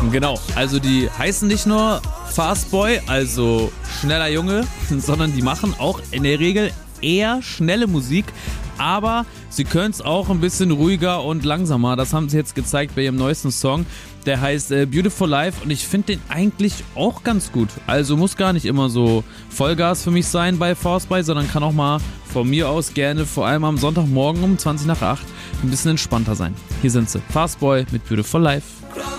Genau, also die heißen nicht nur Fastboy, also schneller Junge, sondern die machen auch in der Regel eher schnelle Musik, aber sie können es auch ein bisschen ruhiger und langsamer. Das haben sie jetzt gezeigt bei ihrem neuesten Song. Der heißt Beautiful Life und ich finde den eigentlich auch ganz gut. Also muss gar nicht immer so Vollgas für mich sein bei Fastboy, sondern kann auch mal von mir aus gerne, vor allem am Sonntagmorgen um 7:20, ein bisschen entspannter sein. Hier sind sie, Fastboy mit Beautiful Life.